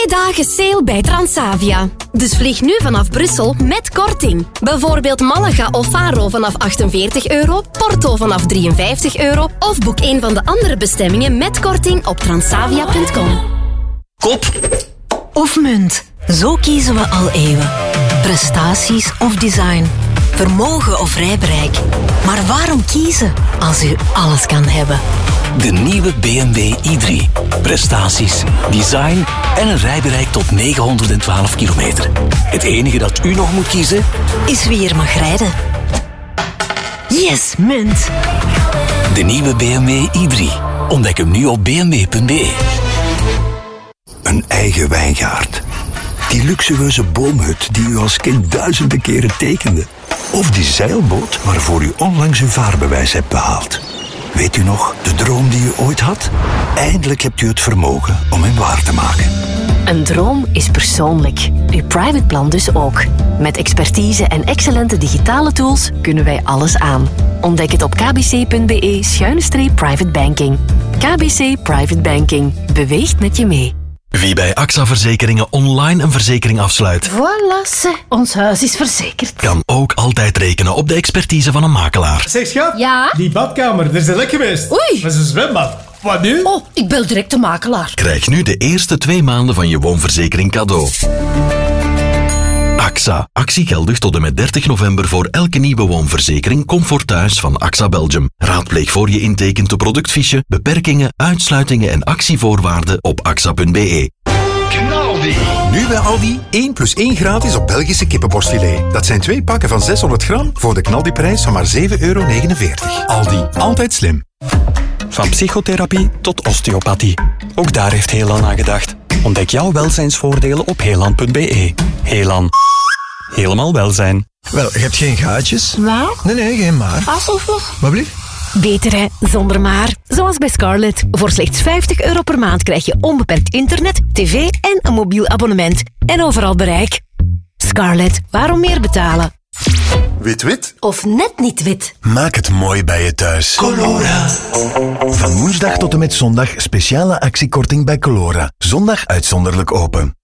dagen sale bij Transavia. Dus vlieg nu vanaf Brussel met korting. Bijvoorbeeld Malaga of Faro vanaf €48, Porto vanaf €53 of boek een van de andere bestemmingen met korting op transavia.com. Kop of munt. Zo kiezen we al eeuwen. Prestaties of design. Vermogen of rijbereik. Maar waarom kiezen als u alles kan hebben? De nieuwe BMW i3. Prestaties, design en een rijbereik tot 912 kilometer. Het enige dat u nog moet kiezen is wie er mag rijden. Yes, munt. De nieuwe BMW i3. Ontdek hem nu op bmw.be. Een eigen wijngaard. Die luxueuze boomhut die u als kind duizenden keren tekende. Of die zeilboot waarvoor u onlangs uw vaarbewijs hebt behaald. Weet u nog, de droom die u ooit had? Eindelijk hebt u het vermogen om hem waar te maken. Een droom is persoonlijk. Uw private plan dus ook. Met expertise en excellente digitale tools kunnen wij alles aan. Ontdek het op kbc.be/private banking. KBC Private Banking. Beweegt met je mee. Wie bij AXA Verzekeringen online een verzekering afsluit, Voilà, ons huis is verzekerd. kan ook altijd rekenen op de expertise van een makelaar. Zeg schat, Ja? die badkamer, er is lek geweest. Oei. Dat is een zwembad. Wat nu? Oh, ik bel direct de makelaar. Krijg nu de eerste 2 maanden van je woonverzekering cadeau. AXA. Actie geldig tot en met 30 november voor elke nieuwe woonverzekering Comfort Thuis van AXA Belgium. Raadpleeg voor je intekent de productfiche, beperkingen, uitsluitingen en actievoorwaarden op axa.be. Knaldi. Nu bij Aldi 1 + 1 gratis op Belgische kippenborstfilet. Dat zijn 2 pakken van 600 gram voor de Knaldi-prijs van maar €7,49. Aldi, altijd slim. Van psychotherapie tot osteopathie. Ook daar heeft Helan aan gedacht. Ontdek jouw welzijnsvoordelen op helan.be. Helan. Helemaal welzijn. Wel, je hebt geen gaatjes? Wat? Nee, geen maar. Wat blieft? Beter hè, zonder maar. Zoals bij Scarlett. Voor slechts €50 per maand krijg je onbeperkt internet, tv en een mobiel abonnement. En overal bereik. Scarlett, waarom meer betalen? Wit-wit? Of net niet wit. Maak het mooi bij je thuis. Colora. Van woensdag tot en met zondag speciale actiekorting bij Colora. Zondag uitzonderlijk open.